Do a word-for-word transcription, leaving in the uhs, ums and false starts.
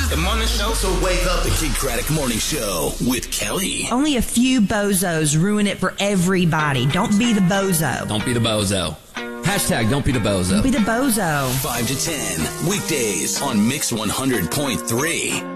The morning show. So wake up the Kidd Kraddick Morning Show with Kelly. Only a few bozos ruin it for everybody. Don't be the bozo. Don't be the bozo. Hashtag don't be the bozo. Don't be the bozo. five to ten, weekdays on Mix one hundred point three.